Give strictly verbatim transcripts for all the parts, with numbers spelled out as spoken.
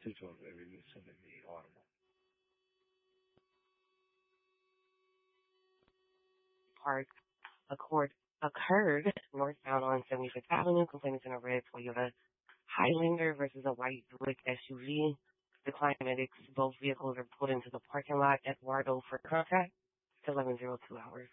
two twelve Avenue, seventy-eight Audible. Park Accord occurred northbound on seventy-fifth Avenue. Complainants in a red Toyota Highlander versus a white Buick S U V. The medics, both vehicles are pulled into the parking lot at Wardo for contact. It's eleven oh two hours.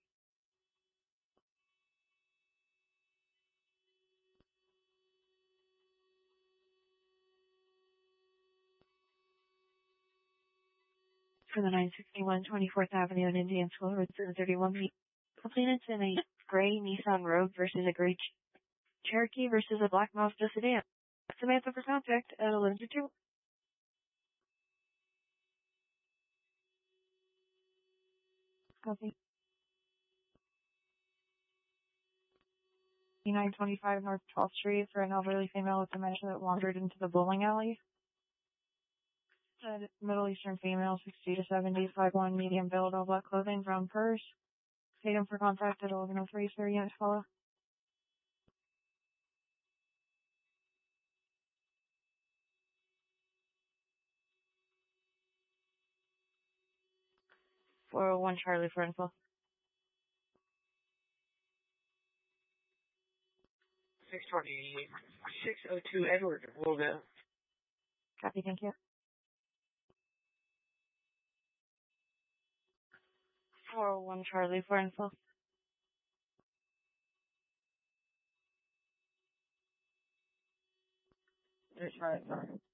For the nine sixty-one twenty-fourth Avenue and Indian School Road seven thirty-one. Complainants in a gray Nissan Rogue versus a gray Cherokee versus a black Mazda sedan. Samantha for contact at eleven oh two. Copy. nine twenty-five North twelfth Street for an elderly female with dementia that wandered into the bowling alley. A Middle Eastern female, sixty to seventy, five one, medium build, all black clothing, brown purse. Tatum for contact at eleven oh three, sir, units follow. four oh one Charlie for info. six twenty, six oh two Edward, will go. Copy, thank you. four oh one Charlie for info. That's right, sorry.